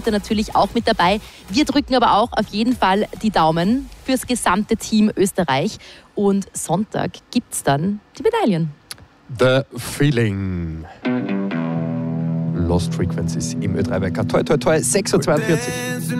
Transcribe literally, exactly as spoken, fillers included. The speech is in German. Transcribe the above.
heute natürlich auch mit dabei. Wir drücken aber auch auf jeden Fall die Daumen fürs gesamte Team Österreich. Und Sonntag gibt's dann die Medaillen. The Feeling. Lost Frequencies im Ö drei Wecker. Toi, toi, toi, sechs Uhr zweiundvierzig.